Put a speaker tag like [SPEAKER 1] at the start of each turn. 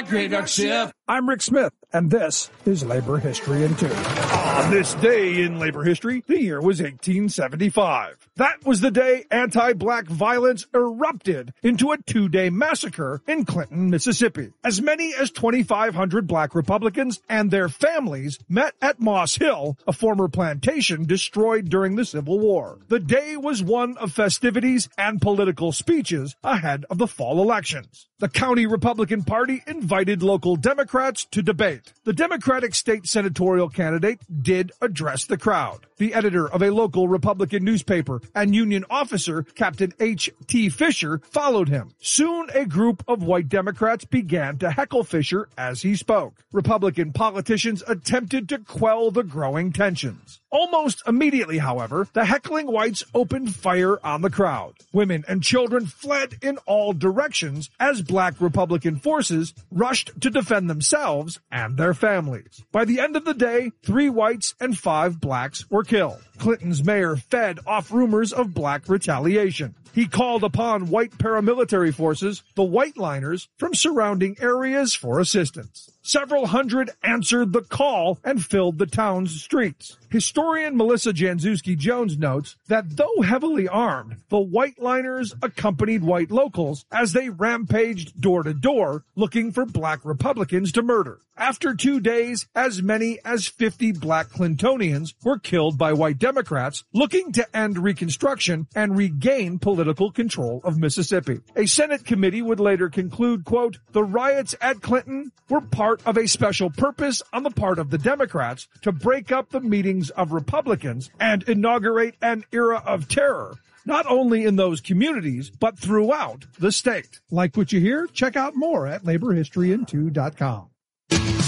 [SPEAKER 1] graveyard shift.
[SPEAKER 2] I'm Rick Smith, and this is Labor History in 2.
[SPEAKER 3] On this day in labor history, the year was 1875. That was the day anti-black violence erupted into a 2-day massacre in Clinton, Mississippi. As many as 2,500 black Republicans and their families met at Moss Hill, a former plantation destroyed during the Civil War. The day was one of festivities and political speeches ahead of the fall elections. The county Republican Party invited local Democrats to debate. The Democratic state senatorial candidate did address the crowd. The editor of a local Republican newspaper and Union officer, Captain H.T. Fisher, followed him. Soon a group of white Democrats began to heckle Fisher as he spoke. Republican politicians attempted to quell the growing tensions. Almost immediately, however, the heckling whites opened fire on the crowd. Women and children fled in all directions as black Republican forces rushed to defend themselves and their families. By the end of the day, 3 whites and 5 blacks were killed. Clinton's mayor fed off rumors of black retaliation. He called upon white paramilitary forces, the White Liners, from surrounding areas for assistance. Several hundred answered the call and filled the town's streets. Historian Melissa Jankowski Jones notes that though heavily armed, the White Liners accompanied white locals as they rampaged door to door looking for black Republicans to murder. After 2 days, as many as 50 black Clintonians were killed by white Democrats looking to end Reconstruction and regain political control of Mississippi. A Senate committee would later conclude, quote, "The riots at Clinton were part of a special purpose on the part of the Democrats to break up the meetings of Republicans and inaugurate an era of terror, not only in those communities, but throughout the state." Like what you hear? Check out more at laborhistoryin2.com.